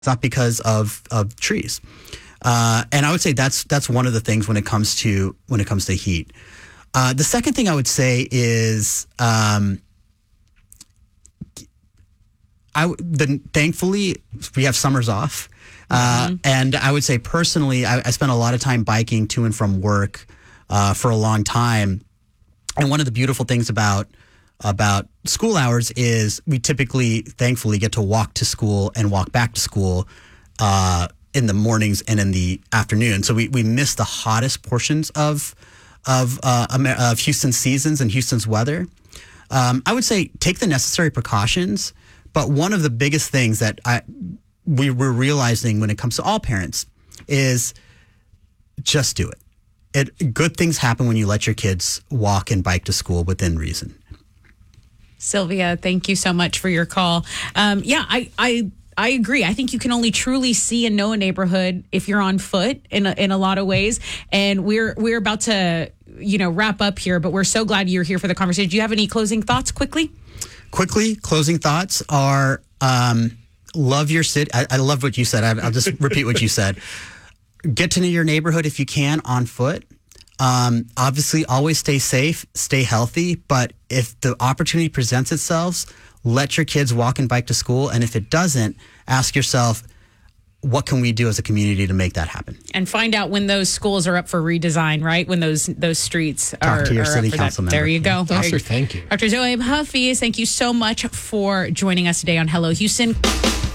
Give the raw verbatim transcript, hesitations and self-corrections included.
It's not because of, of trees. Uh, and I would say that's that's one of the things when it comes to when it comes to heat. Uh, the second thing I would say is, um, I the, thankfully we have summers off, uh, mm-hmm. and I would say personally, I, I spent a lot of time biking to and from work uh, for a long time. And one of the beautiful things about about school hours is we typically, thankfully, get to walk to school and walk back to school uh, in the mornings and in the afternoon. So we, we miss the hottest portions of of uh, of Houston's seasons and Houston's weather. Um, I would say take the necessary precautions, but one of the biggest things that I we we're realizing when it comes to all parents is just do it. It good things happen when you let your kids walk and bike to school within reason. Sylvia, thank you so much for your call. Um, yeah, I, I I agree. I think you can only truly see and know a neighborhood if you're on foot in a, in a lot of ways. And we're we're about to, you know, wrap up here, but we're so glad you're here for the conversation. Do you have any closing thoughts quickly? Quickly, closing thoughts are um, love your city. I, I love what you said. I, I'll just repeat what you said. Get to know your neighborhood if you can on foot. Um, obviously, always stay safe, stay healthy. But if the opportunity presents itself, let your kids walk and bike to school. And if it doesn't, ask yourself, what can we do as a community to make that happen? And find out when those schools are up for redesign, right? When those those streets Talk are, to your are city up for council that. Member. There you go. Doctor, thank you. Doctor Zoe Hafiz, thank you so much for joining us today on Hello Houston.